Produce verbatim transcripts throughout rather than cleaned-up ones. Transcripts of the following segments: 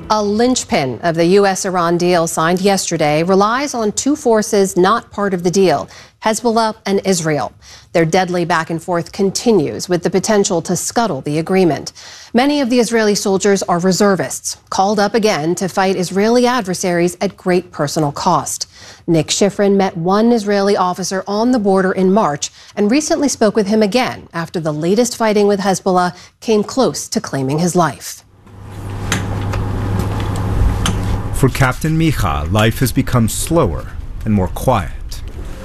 A linchpin of the U S Iran deal signed yesterday relies on two forces not part of the deal, Hezbollah and Israel. Their deadly back and forth continues with the potential to scuttle the agreement. Many of the Israeli soldiers are reservists, called up again to fight Israeli adversaries at great personal cost. Nick Schifrin met one Israeli officer on the border in March and recently spoke with him again after the latest fighting with Hezbollah came close to claiming his life. For Captain Micha, life has become slower and more quiet.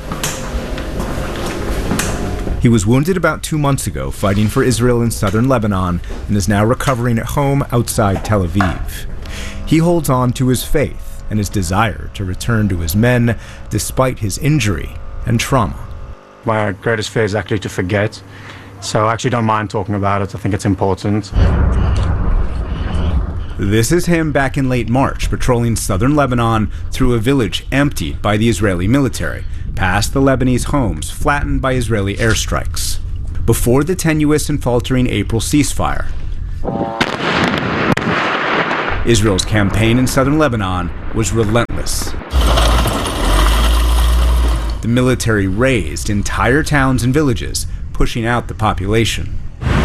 He was wounded about two months ago fighting for Israel in southern Lebanon and is now recovering at home outside Tel Aviv. He holds on to his faith and his desire to return to his men despite his injury and trauma. My greatest fear is actually to forget, so I actually don't mind talking about it. I think it's important. This is him back in late March, patrolling southern Lebanon through a village emptied by the Israeli military, past the Lebanese homes flattened by Israeli airstrikes. Before the tenuous and faltering April ceasefire, Israel's campaign in southern Lebanon was relentless. The military razed entire towns and villages, pushing out the population.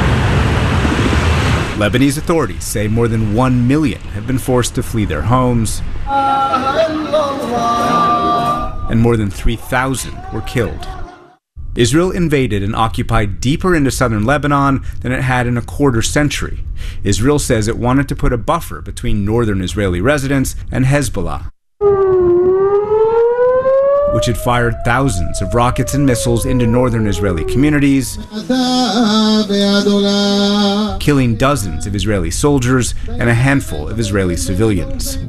Lebanese authorities say more than one million have been forced to flee their homes, and more than three thousand were killed. Israel invaded and occupied deeper into southern Lebanon than it had in a quarter century. Israel says it wanted to put a buffer between northern Israeli residents and Hezbollah, which had fired thousands of rockets and missiles into northern Israeli communities, killing dozens of Israeli soldiers and a handful of Israeli civilians.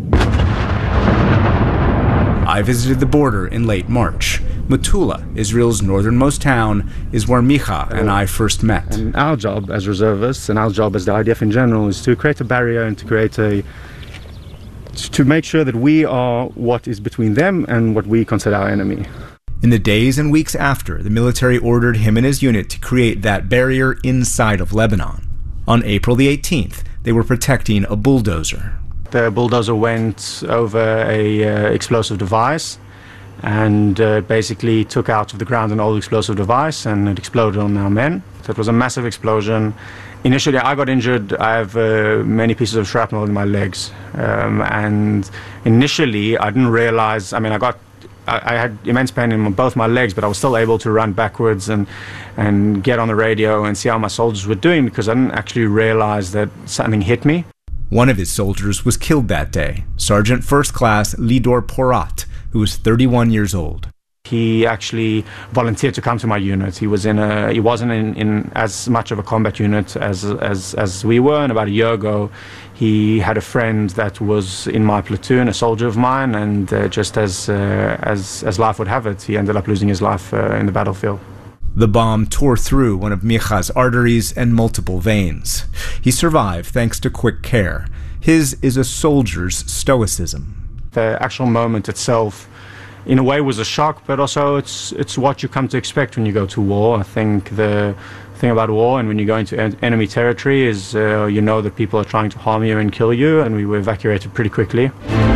I visited the border in late March. Metula, Israel's northernmost town, is where Micha and I first met. And our job as reservists, and our job as the I D F in general, is to create a barrier and to create a to make sure that we are what is between them and what we consider our enemy. In the days and weeks after, the military ordered him and his unit to create that barrier inside of Lebanon. On April the eighteenth, they were protecting a bulldozer. The bulldozer went over a uh, explosive device and uh, basically took out of the ground an old explosive device, and it exploded on our men. So it was a massive explosion. Initially, I got injured. I have uh, many pieces of shrapnel in my legs. Um, and initially, I didn't realize, I mean, I got, I, I had immense pain in both my legs, but I was still able to run backwards and, and get on the radio and see how my soldiers were doing, because I didn't actually realize that something hit me. One of his soldiers was killed that day, Sergeant First Class Lidor Porat, who was thirty-one years old. He actually volunteered to come to my unit. He was in a, he wasn't in, in as much of a combat unit as, as, as we were, and about a year ago he had a friend that was in my platoon, a soldier of mine, and uh, just as, uh, as, as life would have it, he ended up losing his life uh, in the battlefield. The bomb tore through one of Micha's arteries and multiple veins. He survived thanks to quick care. His is a soldier's stoicism. The actual moment itself, in a way, was a shock, but also it's it's what you come to expect when you go to war. I think the thing about war and when you go into en enemy territory is uh, you know that people are trying to harm you and kill you, and we were evacuated pretty quickly.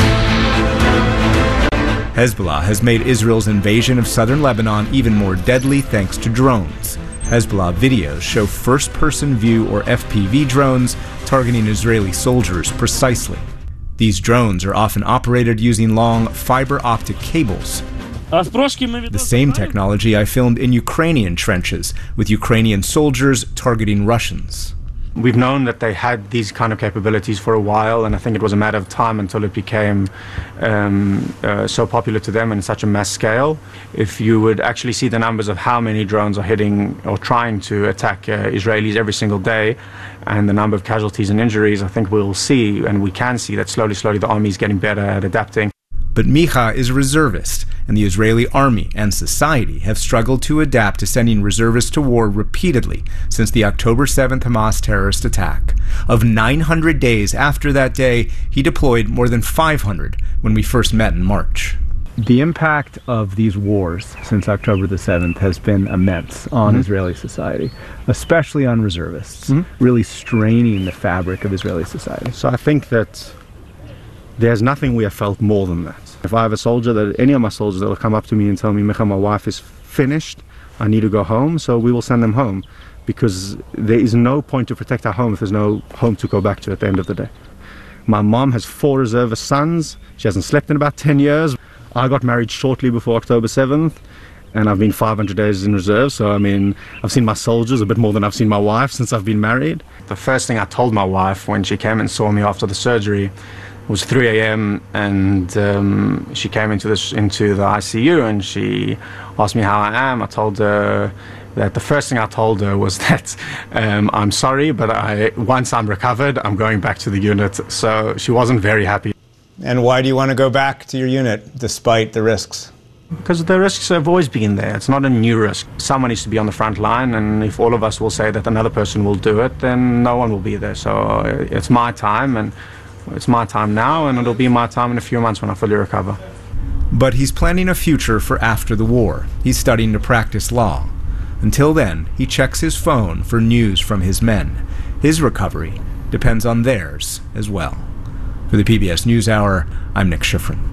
Hezbollah has made Israel's invasion of southern Lebanon even more deadly thanks to drones. Hezbollah videos show first-person view or F P V drones targeting Israeli soldiers precisely. These drones are often operated using long fiber optic cables. The same technology I filmed in Ukrainian trenches with Ukrainian soldiers targeting Russians. We've known that they had these kind of capabilities for a while, and I think it was a matter of time until it became um, uh, so popular to them and such a mass scale. If you would actually see the numbers of how many drones are hitting or trying to attack uh, Israelis every single day, and the number of casualties and injuries, I think we'll see, and we can see, that slowly, slowly the army is getting better at adapting. But Micha is a reservist, and the Israeli army and society have struggled to adapt to sending reservists to war repeatedly since the October seventh Hamas terrorist attack. Of nine hundred days after that day, he deployed more than five hundred when we first met in March. The impact of these wars since October the seventh has been immense on mm-hmm. Israeli society, especially on reservists, mm-hmm. really straining the fabric of Israeli society. So I think that There's nothing we have felt more than that. If I have a soldier, that any of my soldiers that will come up to me and tell me, Micha, my wife is finished, I need to go home, so we will send them home, because there is no point to protect our home if there's no home to go back to at the end of the day. My mom has four reservist sons. She hasn't slept in about ten years. I got married shortly before October seventh, and I've been five hundred days in reserve, so I mean, I've seen my soldiers a bit more than I've seen my wife since I've been married. The first thing I told my wife when she came and saw me after the surgery was three a m and um, she came into, this, into the I C U and she asked me how I am. I told her that the first thing I told her was that um, I'm sorry, but I, once I'm recovered, I'm going back to the unit. So she wasn't very happy. And why do you want to go back to your unit despite the risks? Because the risks have always been there. It's not a new risk. Someone needs to be on the front line, and if all of us will say that another person will do it, then no one will be there. So it's my time, and it's my time now, and it'll be my time in a few months when I fully recover. But he's planning a future for after the war. He's studying to practice law. Until then, he checks his phone for news from his men. His recovery depends on theirs as well. For the P B S NewsHour, I'm Nick Schifrin.